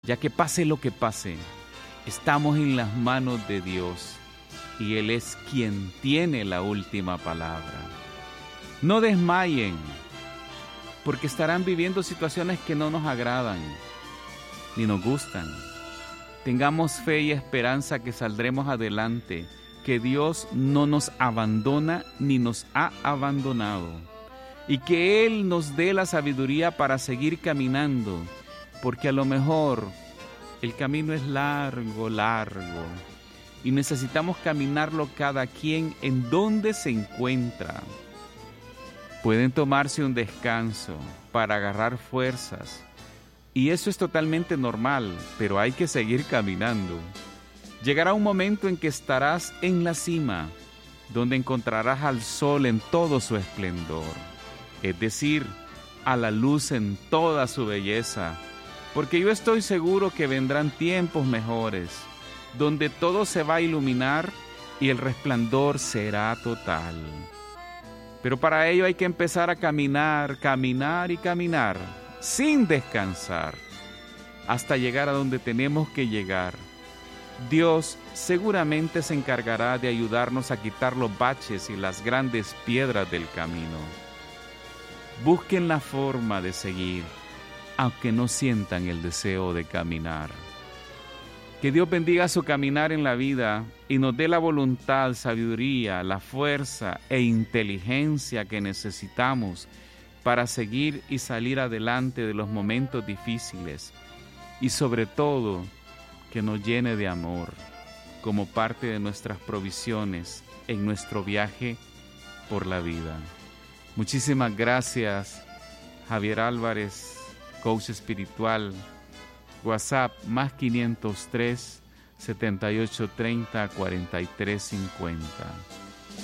ya que pase lo que pase, estamos en las manos de Dios y Él es quien tiene la última palabra. No desmayen, porque estarán viviendo situaciones que no nos agradan ni nos gustan. Tengamos fe y esperanza que saldremos adelante, que Dios no nos abandona ni nos ha abandonado, y que Él nos dé la sabiduría para seguir caminando, porque a lo mejor el camino es largo, y necesitamos caminarlo cada quien en donde se encuentra. Pueden tomarse un descanso para agarrar fuerzas, y eso es totalmente normal, pero hay que seguir caminando. Llegará un momento en que estarás en la cima, donde encontrarás al sol en todo su esplendor, es decir, a la luz en toda su belleza, porque yo estoy seguro que vendrán tiempos mejores, donde todo se va a iluminar y el resplandor será total. Pero para ello hay que empezar a caminar, sin descansar, hasta llegar a donde tenemos que llegar. Dios seguramente se encargará de ayudarnos a quitar los baches y las grandes piedras del camino. Busquen la forma de seguir, aunque no sientan el deseo de caminar. Que Dios bendiga su caminar en la vida y nos dé la voluntad, sabiduría, la fuerza e inteligencia que necesitamos para seguir y salir adelante de los momentos difíciles, y sobre todo que nos llene de amor como parte de nuestras provisiones en nuestro viaje por la vida. Muchísimas gracias, Javier Álvarez, coach espiritual. WhatsApp más 503 7830 4350.